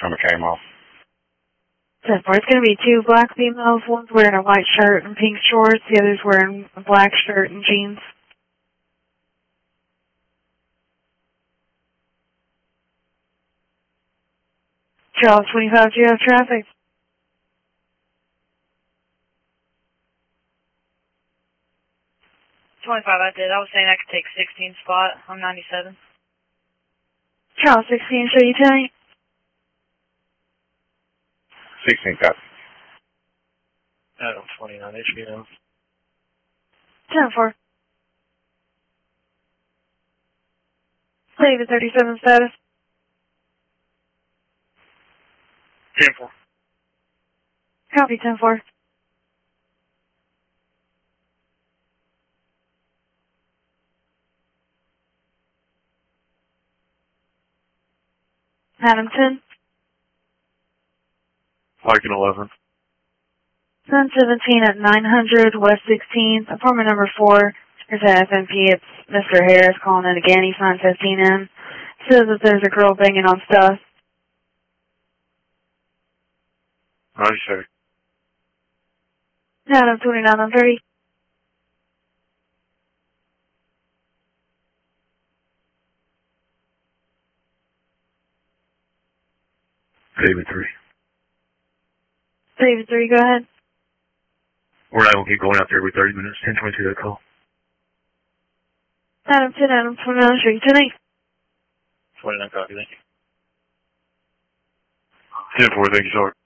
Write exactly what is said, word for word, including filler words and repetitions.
Number came off. ten four. It's going to be two black females. One's wearing a white shirt and pink shorts. The other's wearing a black shirt and jeans. Charles twenty-five, do you have traffic? twenty-five, I did. I was saying I could take sixteen spot on ninety-seven. Charles sixteen, show you tonight. sixteen, copy. Adam twenty-nine, H B M. ten four. David thirty-seven status. ten four. Copy, ten four. Adam ten. Larkin eleven. ten seventeen at nine hundred West sixteenth, apartment number four. It's at F M P. It's Mister Harris calling in again. He's nine fifteen in. Says that there's a girl banging on stuff. ninety-seven. Adam twenty-nine on thirty. David three. David three, go ahead. We're not going to keep going out there every thirty minutes. ten twenty-two, that call. Adam ten, Adam twenty-nine, show you tonight. twenty-nine, copy, thank you. ten four, thank you, sir.